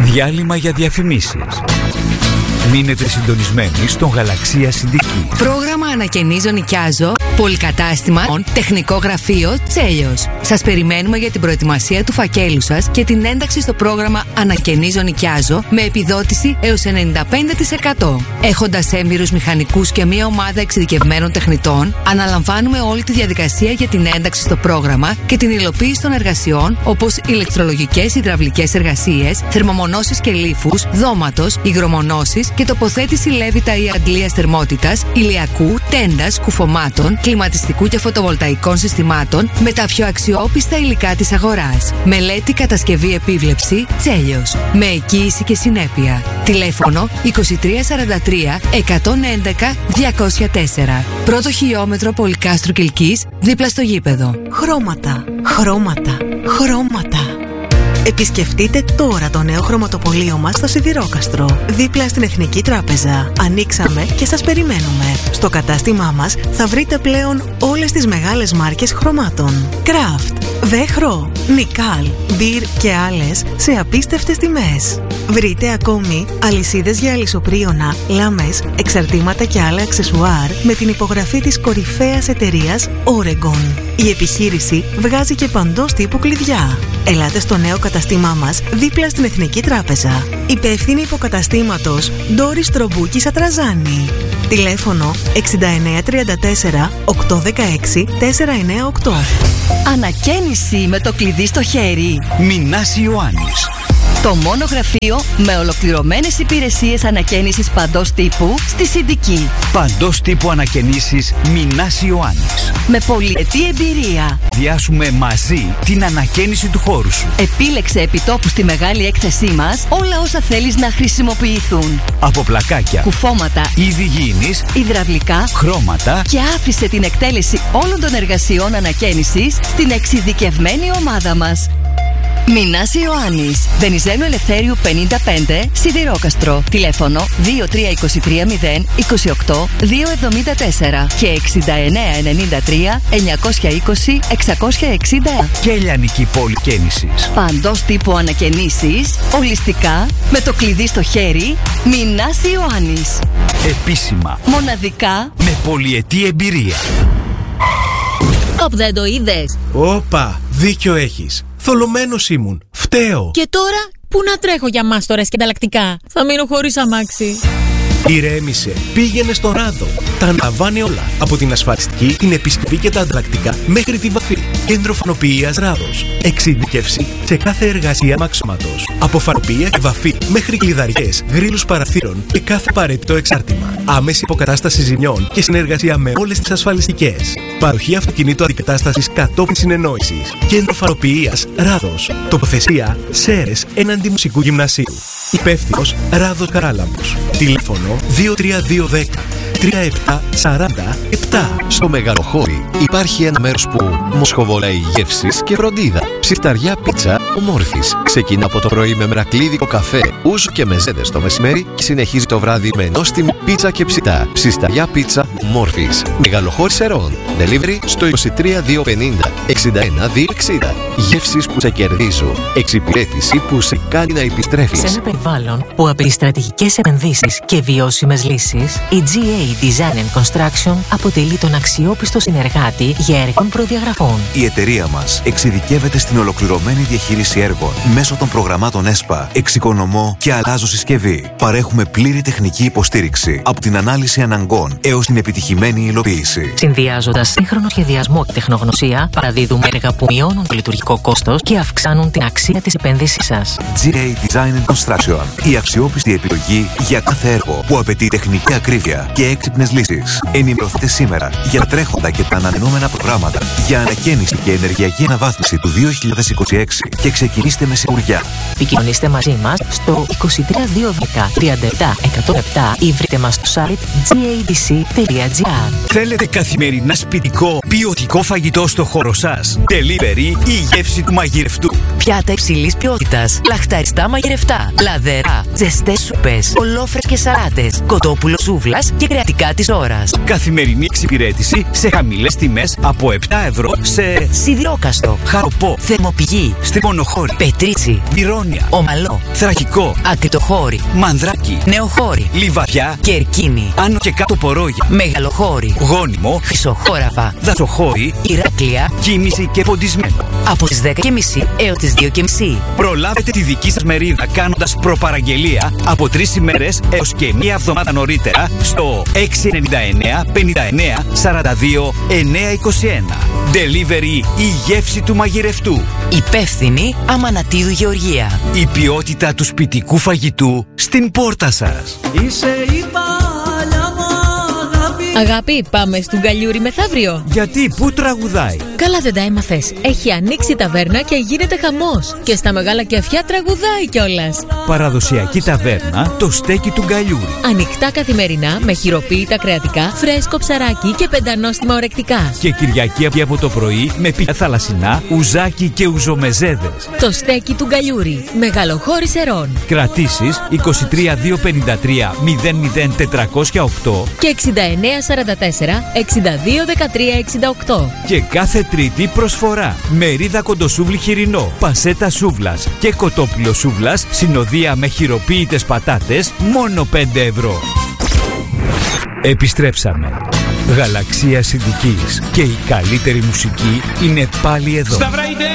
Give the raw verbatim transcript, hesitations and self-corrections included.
Διάλειμμα για διαφημίσεις. Μείνετε συντονισμένοι στον Γαλαξία Συντική. Πρόγραμμα Ανακαινίζω Νοικιάζω, πολυκατάστημα, τεχνικό γραφείο Τσέλιος. Σας περιμένουμε για την προετοιμασία του φακέλου σας και την ένταξη στο πρόγραμμα Ανακαινίζω Νοικιάζω με επιδότηση έως ενενήντα πέντε τοις εκατό. Έχοντας έμπειρους μηχανικούς και μια ομάδα εξειδικευμένων τεχνητών, αναλαμβάνουμε όλη τη διαδικασία για την ένταξη στο πρόγραμμα και την υλοποίηση των εργασιών όπως ηλεκτρολογικές υδραυλικές εργασίες, θερμομονώσεις και λίφους, δώματος, υγρομονώσεις και τοποθέτηση λέβητα ή αντλίας θερμότητας, ηλιακού, τέντας, κουφωμάτων, κλιματιστικού και φωτοβολταϊκών συστημάτων με τα πιο αξιόπιστα υλικά της αγοράς. Μελέτη, κατασκευή, επίβλεψη Τσέλιος. Με εγγύηση και συνέπεια. Τηλέφωνο είκοσι τρία σαράντα τρία εκατόν έντεκα διακόσια τέσσερα. Πρώτο χιλιόμετρο Πολυκάστρου Κιλκής, δίπλα στο γήπεδο. Χρώματα, χρώματα, χρώματα. Επισκεφτείτε τώρα το νέο χρωματοπωλείο μας στο Σιδηρόκαστρο, δίπλα στην Εθνική Τράπεζα. Ανοίξαμε και σας περιμένουμε. Στο κατάστημά μας θα βρείτε πλέον όλες τις μεγάλες μάρκες χρωμάτων. Kraft, Βέχρο, Νικάλ, Μπιρ και άλλες σε απίστευτες τιμές. Βρείτε ακόμη αλυσίδες για αλυσοπρίωνα, λάμες, εξαρτήματα και άλλα αξεσουάρ με την υπογραφή της κορυφαίας εταιρείας Oregon. Η επιχείρηση βγάζει και παντός τύπου κλειδιά. Ελάτε στο νέο καταστήμά μας δίπλα στην Εθνική Τράπεζα. Υπεύθυνη υποκαταστήματος Ντόρις Τρομπούκη Σατραζάνη. Τηλέφωνο εξήντα εννέα τριάντα τέσσερα οκτακόσια δεκαέξι τετρακόσια ενενήντα οκτώ. Ανακαίνιση με το κλειδί στο χέρι. Μινάς Ιωάννης. Το μόνο γραφείο με ολοκληρωμένες υπηρεσίες ανακαίνισης παντός τύπου στη Συντική. Παντός τύπου ανακαινήσεις Μινάς Ιωάννης. Με πολυετή εμπειρία. Διάσουμε μαζί την ανακαίνιση του χώρου σου. Επίλεξε επιτόπου στη μεγάλη έκθεσή μας όλα όσα θέλεις να χρησιμοποιηθούν. Από πλακάκια, κουφώματα, είδη γήινης, υδραυλικά, χρώματα και άφησε την εκτέλεση όλων των εργασιών ανακαίνισης στην εξειδικευμένη ομάδα μας. Μινάς Ιωάννης, Βενιζέλου Ελευθέριου πενήντα πέντε, Σιδηρόκαστρο. Τηλέφωνο δύο τρία δύο τρία μηδέν είκοσι οκτώ διακόσια εβδομήντα τέσσερα και εξήντα εννέα ενενήντα τρία εννιακόσια είκοσι εξακόσια εξήντα. Και λιανική πολυκαίνησης. Παντός τύπου ανακαινήσεις, ολιστικά, με το κλειδί στο χέρι. Μινάς Ιωάννης. Επίσημα. Μοναδικά. Με πολυετή εμπειρία. Οπ, δεν το είδες? Όπα, δίκιο έχεις. Θολωμένος ήμουν. Φταίω. Και τώρα, πού να τρέχω για μάστορες και ανταλλακτικά? Θα μείνω χωρίς αμάξι. Ηρέμησε. Πήγαινε στο Ράδο. Τα αναλαμβάνει όλα. Από την ασφαλιστική, την επισκευή και τα ανταλλακτικά μέχρι τη βαφή. Κέντρο φανοποιίας Ράδος. Εξειδικεύση σε κάθε εργασία αμαξώματος. Από φανοποιία και βαφή μέχρι κλειδαριές, γρίλους παραθύρων και κάθε απαραίτητο εξάρτημα. Άμεση υποκατάσταση ζημιών και συνεργασία με όλες τις ασφαλιστικές. Παροχή αυτοκινήτου αντικατάστασης κατόπιν συνεννόησης. Κέντρο φανοποιίας Ράδος. Τοποθεσία Σέρες έναντι Μουσικού Γυμνασίου. Υπεύθυνος Ράδος Καράλαμπος. Τηλέφωνο δύο τρία δύο δέκα τρία επτά σαράντα επτά. Στο Μεγαλοχώρι υπάρχει ένα μέρος που μοσχοβολάει γεύσεις και φροντίδα. Ψισταριά πίτσα Ομόρφης. Ξεκινά από το πρωί με μερακλίδικο καφέ, ούζου και μεζέδες το μεσημέρι και συνεχίζει το βράδυ με νόστιμη πίτσα και ψητά. Ψισταριά πίτσα Ομόρφης. Μεγαλοχώρι Σερών. Delivery στο είκοσι τρία δύο πενήντα εξήντα ένα δύο εξήντα. Γεύσεις που σε κερδίζουν. Εξυπηρέτηση που σε κάνει να επιστρέφεις. Σε ένα περιβάλλον που απαιτεί στρατηγικές επενδύσεις και βιώσιμες λύσεις, η τζι έι Design and Construction αποτελεί τον αξιόπιστο συνεργάτη για έργων προδιαγραφών. Η εταιρεία μας εξειδικεύεται στην ολοκληρωμένη διαχείριση έργων μέσω των προγραμμάτων ΕΣΠΑ, εξοικονομώ και αλλάζω συσκευή. Παρέχουμε πλήρη τεχνική υποστήριξη από την ανάλυση αναγκών έως την επιτυχημένη υλοποίηση. Συνδυάζοντας σύγχρονο σχεδιασμό και τεχνογνωσία, παραδίδουμε έργα που μειώνουν το λειτουργικό κόστος και αυξάνουν την αξία της επένδυσης σας. τζι έι Design and Construction. Η αξιόπιστη επιλογή για κάθε έργο που απαιτεί τεχνική ακρίβεια και έξυπνες λύσεις. Ενημερωθείτε σήμερα για τα τρέχοντα και τα αναμενόμενα προγράμματα για ανακαίνιση και ενεργειακή αναβάθμιση του δύο χιλιάδες είκοσι έξι και ξεκινήστε με σιγουριά. Επικοινωνήστε μαζί μας στο είκοσι τρία δύο δέκα τριάντα επτά εκατόν επτά ή βρείτε μας στο site τζι έι ντι σι τελεία τζι άρ. Θέλετε καθημερινά σπιτικό ποιοτικό φαγητό στο χώρο σας? Delivery ή γεύση του μαγειρευτού. Πιάτα υψηλής ποιότητας, λαχταριστά μαγειρευτά, λαδερά, ζεστές σούπες, ολόφρες και σαλάτες, κοτόπουλο σούβλας και κρεατικά της ώρας. Καθημερινή εξυπηρέτηση σε χαμηλές τιμές από επτά ευρώ σε Σιδηρόκαστρο, Χαροπό, Θερμοπηγή, στη Μονοχώρη, Πετρίτσι, Ηρώνια, Ομαλό, Θρακικό, Ακτιτοχώρη, Μανδράκι, Νεοχώρη, Λιβαδιά, Κερκίνη, Άνω και Κάτω Πορόγια, Μεγαλοχώρη, Γόνιμο, Χρυσοχώραφα, Δασοχώρη, Ηράκλεια, Κίνηση και Ποντισμένο. Από τις δέκα και μισή έως τις δύο και μισή. Προλάβετε τη δική σας μερίδα κάνοντας προπαραγγελία από τρεις ημέρες έως και μία εβδομάδα νωρίτερα στο έξι εννιά εννιά πενήντα εννιά σαράντα δύο εννιακόσια είκοσι ένα. Delivery, η γεύση του μαγειρευτού. Υπεύθυνη Αμανατίδου Γεωργία. Η ποιότητα του σπιτικού φαγητού στην πόρτα σας. Είσαι η παλιά μου αγάπη. Αγάπη, πάμε στον Γκαλιούρι μεθαύριο. Γιατί, πού τραγουδάει? Καλά δεν τα έμαθες. Έχει ανοίξει η ταβέρνα και γίνεται χαμός. Και στα μεγάλα κεφιά τραγουδάει κιόλας. Παραδοσιακή ταβέρνα, το στέκι του Γκαλιούρι. Ανοιχτά καθημερινά με χειροποίητα κρεατικά, φρέσκο ψαράκι και πεντανόστιμα ορεκτικά. Και Κυριακή από το πρωί με πια θαλασσινά, ουζάκι και ουζομεζέδες. Το στέκι του Γκαλιούρι. Μεγαλοχώρη Σερών. Κρατήσεις είκοσι τρία δύο πενήντα τρία μηδέν μηδέν τετρακόσια οκτώ και εξήντα εννιά σαράντα τέσσερα εξήντα δύο δεκατρία εξήντα οκτώ. Και κάθε Τρίτη προσφορά. Μερίδα κοντοσούβλι χοιρινό, πασέτα σούβλας και κοτόπουλο σούβλας, συνοδεία με χειροποίητες πατάτες, μόνο πέντε ευρώ. Επιστρέψαμε. Γαλαξία Συνδικής και η καλύτερη μουσική είναι πάλι εδώ. Σταυραίτε!